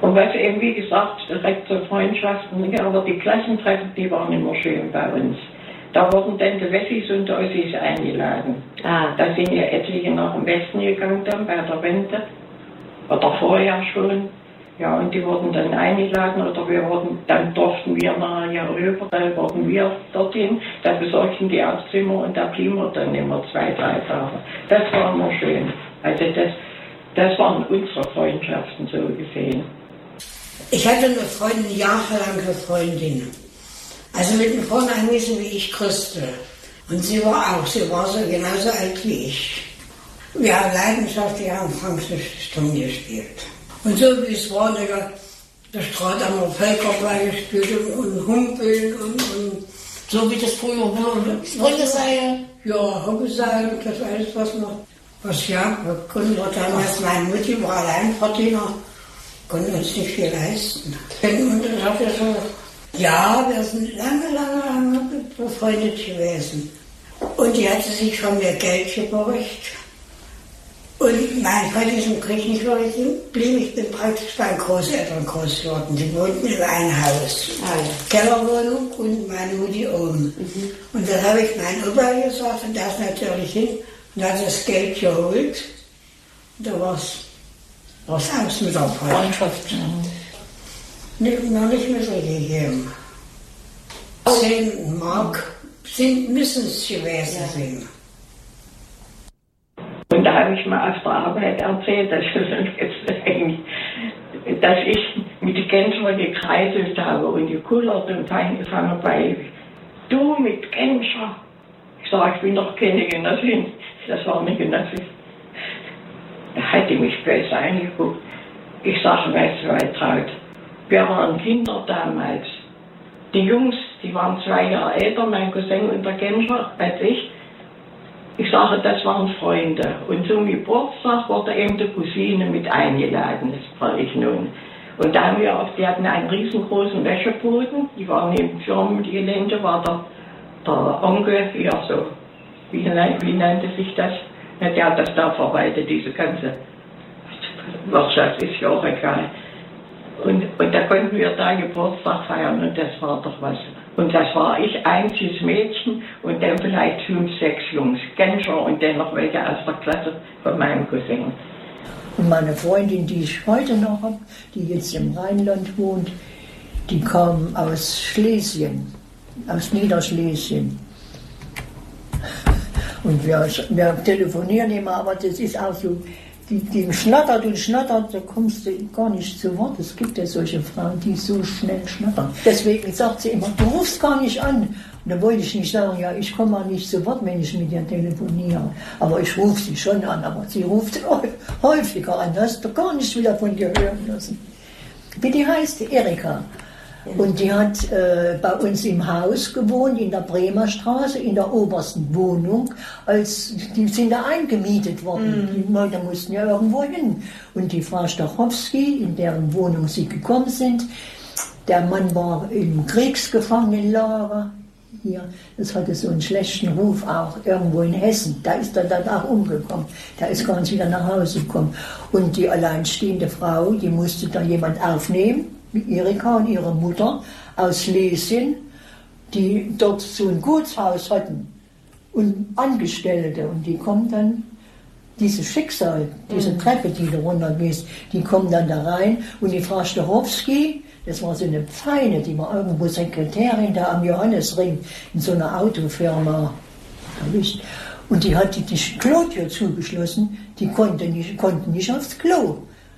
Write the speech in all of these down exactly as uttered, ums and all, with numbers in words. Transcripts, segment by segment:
Und was eben, wie gesagt, direkt zur Freundschaften, ja, aber die Klassentreffen, die waren immer schön bei uns. Da wurden dann die Wessis und die Ossis eingeladen. Ah. Da sind ja etliche nach dem Westen gegangen dann bei der Wende. Oder vorher schon. Ja, und die wurden dann eingeladen oder wir wurden, dann durften wir nachher rüber, dann wurden wir dorthin, da besorgten die auch Zimmer und da blieben wir dann immer zwei, drei Tage. Das war immer schön. Also das, das waren unsere Freundschaften so gesehen. Ich hatte eine Freundin, jahrelange Freundin. Also mit dem Vornamen wissen wie ich, Christel. Und sie war auch, sie war so genauso alt wie ich. Wir haben leidenschaftlich am Französischton gespielt. Und so wie es war, der, der Straat am Völkerball gespielt und, und Humpeln und, und so wie das früher war. Sprüngeseil? Ja, Hobbeseil und das alles, was noch. Was ja, wir konnten wir damals, meine Mutti war Alleinverdiener, konnten uns nicht viel leisten. Und das hat ja so, ja, wir sind lange, lange, lange befreundet gewesen. Und die hatte sich von mir Geld geborgt. Und mein Vater ist im Krieg nicht blieb, ich bin praktisch bei den Großeltern groß geworden. Die wohnten in einem Haus. Ah, ja. Kellerwohnung und meine Mutti oben. Mhm. Und dann habe ich meinen Opa gesagt und der ist natürlich hin und hat das Geld geholt. Und da war es aus mit der Freundschaft. Mhm. Nicht, noch nicht mitgegeben. Oh. Zehn Mark sind, müssen es gewesen ja. sein. Und da habe ich mal auf der Arbeit erzählt, dass, dass ich mit den Genscher gekreiselt habe und die kullert und angefangen bei, du mit Genscher. Ich sage, ich bin doch keine Genossin. Das war eine Genossin. Da hat die mich besser angeguckt. Ich sage, weißt du, Waltraud, wir waren Kinder damals. Die Jungs, die waren zwei Jahre älter, mein Cousin und der Genscher, als ich. Ich sage, das waren Freunde. Und zum Geburtstag wurde eben die Cousine mit eingeladen, das war ich nun. Und da haben wir auch, die hatten einen riesengroßen Wäscheboden, die waren neben Firmengelände, war der, der Onkel hier so, wie, wie nannte sich das? Ja, der hat das da verwaltet, diese ganze Wirtschaft, ist ja auch egal. Und, und da konnten wir da Geburtstag feiern und das war doch was. Und das war ich, einziges Mädchen und dann vielleicht fünf, sechs Jungs, Genscher und dann noch welche aus der Klasse von meinem Cousin. Und meine Freundin, die ich heute noch habe, die jetzt im Rheinland wohnt, die kam aus Schlesien, aus Niederschlesien. Und wir, wir telefonieren immer, aber das ist auch so, die, die schnattert und schnattert, da kommst du gar nicht zu Wort. Es gibt ja solche Frauen, die so schnell schnattern. Deswegen sagt sie immer, du rufst gar nicht an. Und da wollte ich nicht sagen, ja, ich komme mal nicht zu Wort, wenn ich mit dir telefoniere. Aber ich rufe sie schon an, aber sie ruft häufiger an. Hast du gar nicht wieder von dir hören lassen. Wie die heißt? Erika. Und die hat äh, bei uns im Haus gewohnt, in der Bremer Straße, in der obersten Wohnung. Als, die sind da eingemietet worden. Mm. Die Leute mussten ja irgendwo hin. Und die Frau Stachowski, in deren Wohnung sie gekommen sind, der Mann war im Kriegsgefangenenlager. Hier, das hatte so einen schlechten Ruf auch irgendwo in Hessen. Da ist er dann auch umgekommen. Da ist gar nicht wieder nach Hause gekommen. Und die alleinstehende Frau, die musste da jemand aufnehmen. Erika und ihre Mutter aus Schlesien, die dort so ein Gutshaus hatten und Angestellte und die kommen dann, dieses Schicksal, diese mhm. Treppe, die da runtergeht, die kommen dann da rein und die Frau Stachowski, das war so eine Feine, die war irgendwo Sekretärin da am Johannesring in so einer Autofirma erwischt und die hat die, die Klotür zugeschlossen, die konnte nicht, konnten nicht aufs Klo.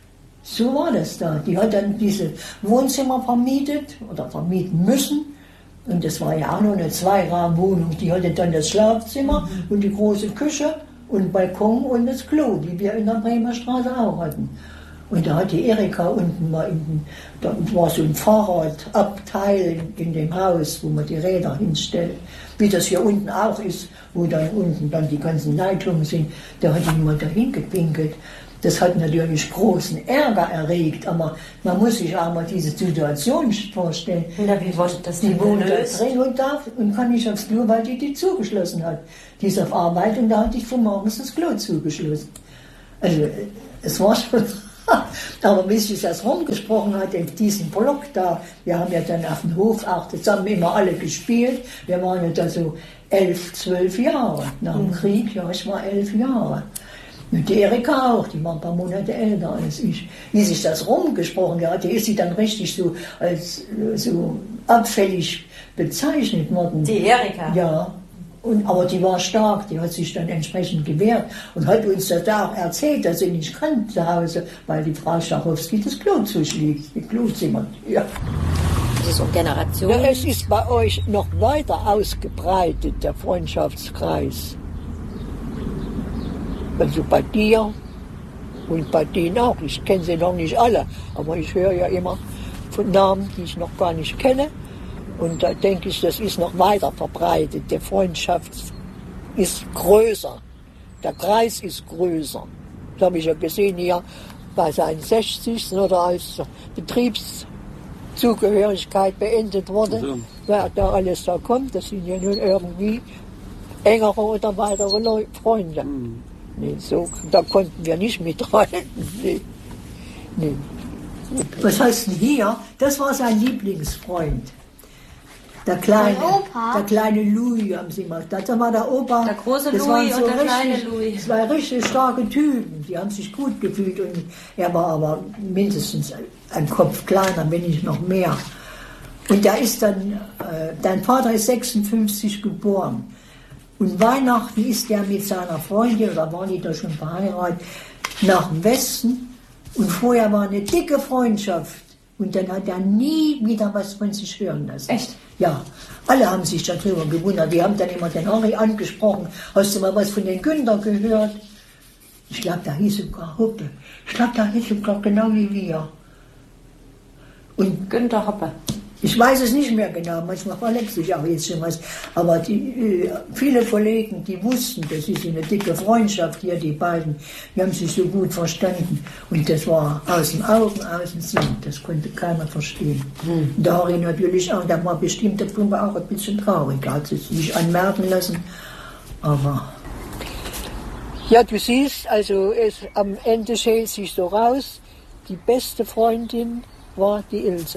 So war das da. Die hat dann diese Wohnzimmer vermietet oder vermieten müssen. Und das war ja auch nur eine Zweiraumwohnung. Die hatte dann das Schlafzimmer mhm. und die große Küche und Balkon und das Klo, die wir in der Bremer Straße auch hatten. Und da hat die Erika unten mal, in, da war so ein Fahrradabteil in dem Haus, wo man die Räder hinstellt. Wie das hier unten auch ist, wo dann unten dann die ganzen Leitungen sind. Da hat jemand dahin gepinkelt. Das hat natürlich großen Ärger erregt, aber man muss sich auch mal diese Situation vorstellen. Na, wie wurde das denn Die wohnt da drin und darf und kann nicht aufs Klo, weil die die zugeschlossen hat. Die ist auf Arbeit und da hat die von morgens das Klo zugeschlossen. Also, es war schon Aber bis sich das rumgesprochen hat, in diesem Block da, wir haben ja dann auf dem Hof auch zusammen immer alle gespielt. Wir waren ja da so elf, zwölf Jahre nach dem Krieg. Ja, ich war elf Jahre. Und die Erika auch, die war ein paar Monate älter als ich. Wie sich das rumgesprochen hat, ist sie dann richtig so als so abfällig bezeichnet worden. Die Erika? Ja. Und, aber die war stark, die hat sich dann entsprechend gewehrt und hat uns das da auch erzählt, dass sie nicht kann zu Hause, weil die Frau Schachowski das Klo zuschlägt, die Klozimmer. Ja. Das ist so eine Generation. Ja, es ist bei euch noch weiter ausgebreitet, der Freundschaftskreis. Also bei dir und bei denen auch. Ich kenne sie noch nicht alle, aber ich höre ja immer von Namen, die ich noch gar nicht kenne. Und da denke ich, das ist noch weiter verbreitet. Die Freundschaft ist größer. Der Kreis ist größer. Das habe ich ja gesehen hier bei seinem sechzigsten oder als Betriebszugehörigkeit beendet wurde. Also. Wer da alles da kommt, das sind ja nun irgendwie engere oder weitere Leute, Freunde. Mhm. Nee, so, da konnten wir nicht mithalten. Nee. Nee. Was heißt denn hier? Das war sein Lieblingsfreund. Der kleine, der kleine Louis haben sie mal. Das war der Opa. Der große das Louis so und der richtig, kleine Louis. Zwei richtig starke Typen. Die haben sich gut gefühlt. Und er war aber mindestens ein Kopf kleiner, wenn nicht noch mehr. Und da ist dann, äh, dein Vater ist sechsundfünfzig geboren. Und Weihnachten ist er mit seiner Freundin, oder waren die da schon verheiratet, nach dem Westen. Und vorher war eine dicke Freundschaft. Und dann hat er nie wieder was von sich hören lassen. Echt? Ja, alle haben sich darüber gewundert. Die haben dann immer den Henri angesprochen. Hast du mal was von den Günther gehört? Ich glaube, da hieß sogar Hoppe. Ich glaube, da hieß sogar genau wie wir. Und Günther Hoppe. Ich weiß es nicht mehr genau, manchmal verletzt sich auch jetzt schon was. Aber die, äh, viele Kollegen, die wussten, das ist eine dicke Freundschaft hier, die beiden. Die haben sich so gut verstanden. Und das war aus den Augen, aus dem Sinn. Das konnte keiner verstehen. Hm. Darin natürlich auch, da war bestimmt der Pumpe auch ein bisschen traurig. Er hat es sich anmerken lassen. Aber. Ja, du siehst, also es, am Ende schält sich so raus, die beste Freundin war die Ilse.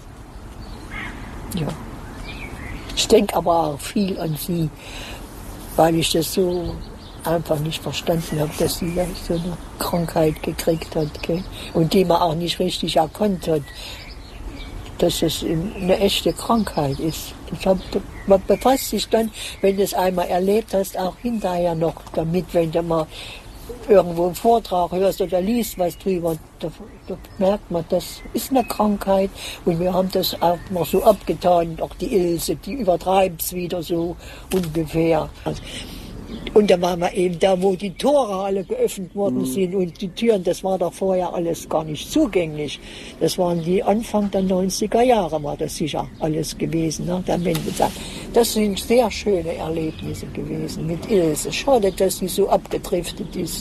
Ja. Ich denke aber auch viel an sie, weil ich das so einfach nicht verstanden habe, dass sie so eine Krankheit gekriegt hat, okay? Und die man auch nicht richtig erkannt hat, dass es eine echte Krankheit ist. Ich hab, man befasst sich dann, wenn du es einmal erlebt hast, auch hinterher noch damit, wenn du mal irgendwo einen Vortrag hörst oder liest was drüber, da, da merkt man, das ist eine Krankheit. Und wir haben das auch mal so abgetan, auch die Ilse, die übertreibt es wieder so ungefähr. Also, und da waren wir eben da, wo die Tore alle geöffnet worden sind und die Türen, das war doch vorher alles gar nicht zugänglich. Das waren die Anfang der neunziger Jahre, war das sicher alles gewesen. Ne? Der Wendezeit. Das sind sehr schöne Erlebnisse gewesen mit Ilse. Schade, dass sie so abgedriftet ist.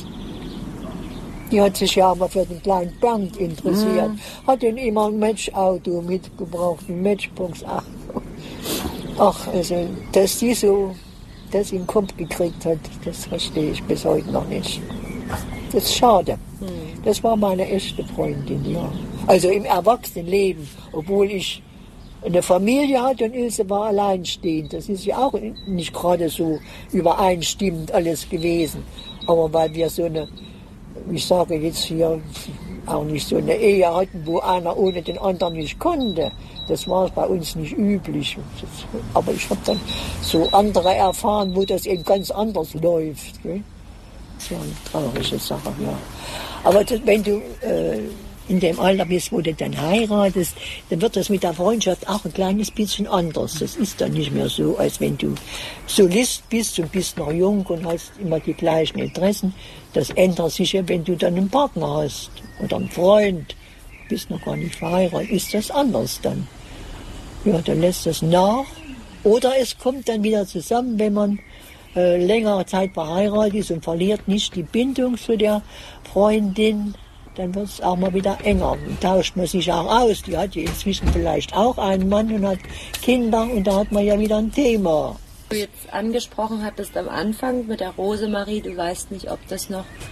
Die hat sich ja aber für den kleinen Bernd interessiert. Mhm. Hat ihn immer ein Matchauto mitgebracht, ein Matchbox. Ach, ach also, dass die so das in den Kopf gekriegt hat, das verstehe ich bis heute noch nicht. Das ist schade. Das war meine echte Freundin, ja. Also im Erwachsenenleben, obwohl ich eine Familie hatte und Ilse war alleinstehend. Das ist ja auch nicht gerade so übereinstimmend alles gewesen. Aber weil wir so eine, ich sage jetzt hier, auch nicht so eine Ehe hatten, wo einer ohne den anderen nicht konnte. Das war bei uns nicht üblich. Das, aber ich habe dann so andere erfahren, wo das eben ganz anders läuft. Gell? Das war eine traurige Sache, ja. Aber das, wenn du äh, in dem Alter bist, wo du dann heiratest, dann wird das mit der Freundschaft auch ein kleines bisschen anders. Das ist dann nicht mehr so, als wenn du Solist bist und bist noch jung und hast immer die gleichen Interessen. Das ändert sich ja, wenn du dann einen Partner hast oder einen Freund, bist noch gar nicht verheiratet, ist das anders dann. Ja, dann lässt das nach. Oder es kommt dann wieder zusammen, wenn man äh, längere Zeit verheiratet ist und verliert nicht die Bindung zu der Freundin, dann wird es auch mal wieder enger. Dann tauscht man sich auch aus. Die hat ja inzwischen vielleicht auch einen Mann und hat Kinder und da hat man ja wieder ein Thema. Du jetzt angesprochen hattest am Anfang mit der Rosemarie, du weißt nicht, ob das noch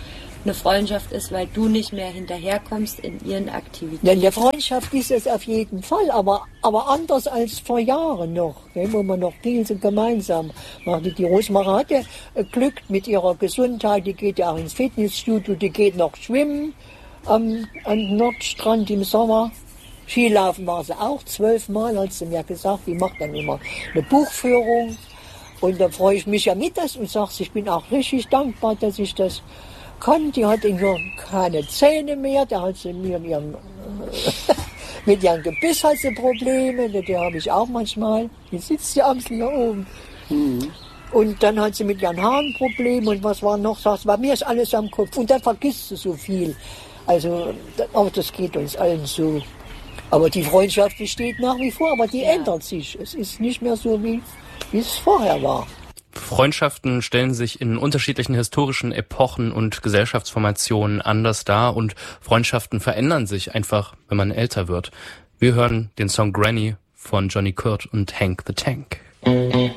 eine Freundschaft ist, weil du nicht mehr hinterherkommst in ihren Aktivitäten. Ja, eine Freundschaft ist es auf jeden Fall, aber, aber anders als vor Jahren noch, ne, wo man noch viel so gemeinsam machte. Die Rosmarie hatte äh, Glück mit ihrer Gesundheit, die geht ja auch ins Fitnessstudio, die geht noch schwimmen am, am Nordstrand im Sommer. Skilaufen war sie auch zwölfmal, hat sie mir gesagt, die macht dann immer eine Buchführung. Und da freue ich mich ja mit das und sage, ich bin auch richtig dankbar, dass ich das kann. Die hat irgendwie keine Zähne mehr, da hat sie mir mit ihrem, mit ihrem Gebiss hat sie Probleme, die habe ich auch manchmal. Die sitzt ja abends hier oben. Mhm. Und dann hat sie mit ihren Haaren Probleme und was war noch, sagt, bei mir ist alles am Kopf. Und dann vergisst sie so viel. Also, aber das geht uns allen so. Aber die Freundschaft besteht nach wie vor, aber die ja. ändert sich. Es ist nicht mehr so, wie, wie es vorher war. Freundschaften stellen sich in unterschiedlichen historischen Epochen und Gesellschaftsformationen anders dar und Freundschaften verändern sich einfach, wenn man älter wird. Wir hören den Song Granny von Johnny Kurt und Hank the Tank.